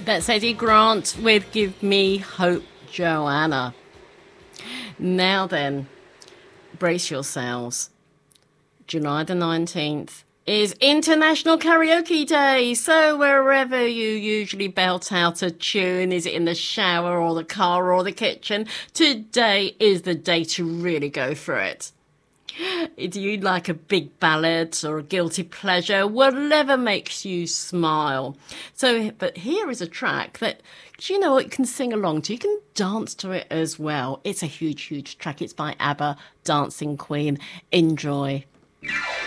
That's Eddie Grant with Give Me Hope, Joanna. Now then, brace yourselves. July the 19th is International Karaoke Day. So wherever you usually belt out a tune, is it in the shower or the car or the kitchen, today is the day to really go for it. Do you like a big ballad or a guilty pleasure? Whatever makes you smile. But here is a track that, do you know what, you can sing along to. You can dance to it as well. It's a huge, huge track. It's by ABBA, Dancing Queen. Enjoy.